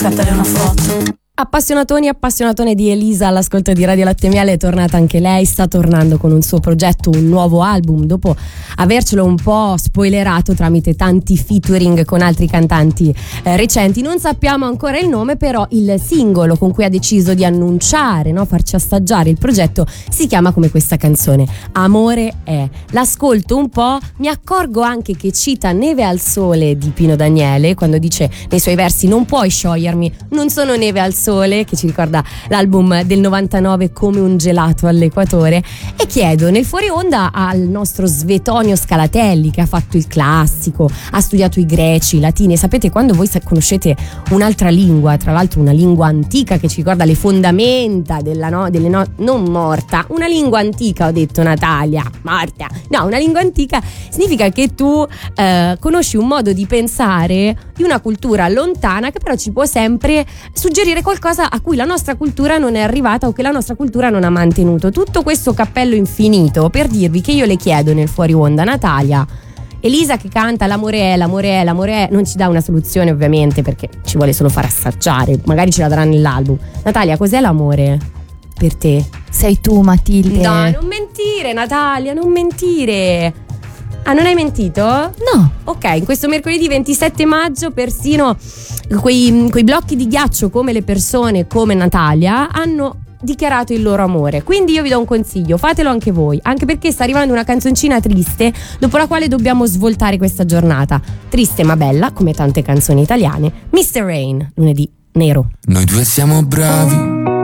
scattare una foto. Appassionatoni e appassionatone di Elisa all'ascolto di Radio Latte Miele, è tornata anche lei, sta tornando con un suo progetto, un nuovo album, dopo avercelo un po' spoilerato tramite tanti featuring con altri cantanti recenti. Non sappiamo ancora il nome, però il singolo con cui ha deciso di annunciare, no, farci assaggiare il progetto, si chiama come questa canzone, Amore è. L'ascolto un po', mi accorgo anche che cita Neve al sole di Pino Daniele, quando dice nei suoi versi non puoi sciogliermi, non sono neve al sole, che ci ricorda l'album del 99 Come un gelato all'equatore. E chiedo nel fuori onda al nostro Svetonio Scalatelli, che ha fatto il classico, ha studiato i greci, i latini. Sapete, quando voi conoscete un'altra lingua, tra l'altro una lingua antica che ci ricorda le fondamenta non morta, una lingua antica, ho detto Natalia, morta, no, una lingua antica significa che tu conosci un modo di pensare di una cultura lontana che però ci può sempre suggerire qualcosa a cui la nostra cultura non è arrivata o che la nostra cultura non ha mantenuto. Tutto questo cappello infinito per dirvi che io le chiedo nel fuori onda, Natalia, Elisa che canta l'amore è, non ci dà una soluzione ovviamente perché ci vuole solo far assaggiare, magari ce la darà nell'album. Natalia, cos'è l'amore per te? Sei tu, Matilde. No, non mentire, Natalia, non mentire. Ah, non hai mentito? No. Ok, in questo mercoledì 27 maggio persino quei blocchi di ghiaccio come le persone, come Natalia, hanno dichiarato il loro amore. Quindi io vi do un consiglio, fatelo anche voi, anche perché sta arrivando una canzoncina triste dopo la quale dobbiamo svoltare questa giornata. Triste ma bella, come tante canzoni italiane. Mr. Rain, lunedì nero. Noi due siamo bravi